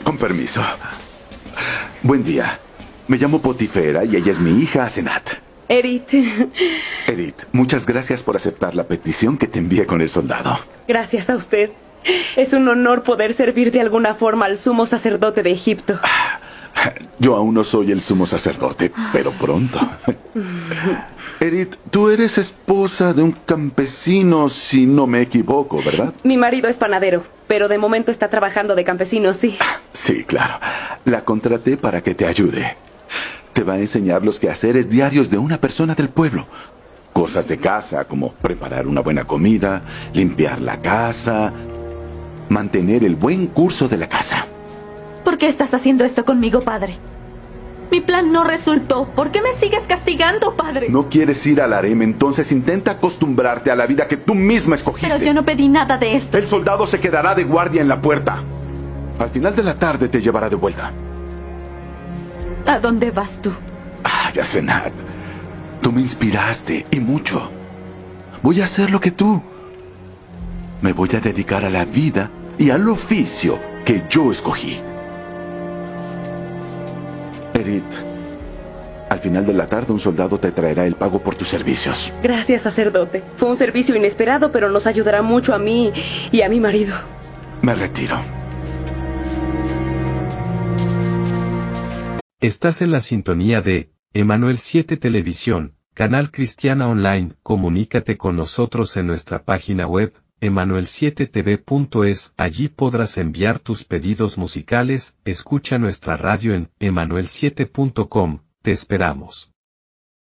Con permiso. Buen día. Me llamo Potifera y ella es mi hija Asenat. Edith. Edith, muchas gracias por aceptar la petición que te envié con el soldado. Gracias a usted. Es un honor poder servir de alguna forma al sumo sacerdote de Egipto. Yo aún no soy el sumo sacerdote, pero pronto. Edith, tú eres esposa de un campesino, si no me equivoco, ¿verdad? Mi marido es panadero, pero de momento está trabajando de campesino, sí. Sí, claro. La contraté para que te ayude. Te va a enseñar los quehaceres diarios de una persona del pueblo. Cosas de casa, como preparar una buena comida, limpiar la casa, mantener el buen curso de la casa. ¿Por qué estás haciendo esto conmigo, padre? Mi plan no resultó. ¿Por qué me sigues castigando, padre? ¿No quieres ir al harem? Entonces intenta acostumbrarte a la vida que tú misma escogiste. Pero yo no pedí nada de esto. El soldado se quedará de guardia en la puerta. Al final de la tarde te llevará de vuelta. ¿A dónde vas tú? Asenat, tú me inspiraste, y mucho. Voy a hacer lo que tú. Me voy a dedicar a la vida y al oficio que yo escogí. Edith, al final de la tarde un soldado te traerá el pago por tus servicios. Gracias, sacerdote. Fue un servicio inesperado, pero nos ayudará mucho a mí y a mi marido. Me retiro. Estás en la sintonía de Emanuel 7 Televisión, canal cristiana online. Comunícate con nosotros en nuestra página web, emanuel7tv.es. Allí podrás enviar tus pedidos musicales. Escucha nuestra radio en emanuel7.com. Te esperamos.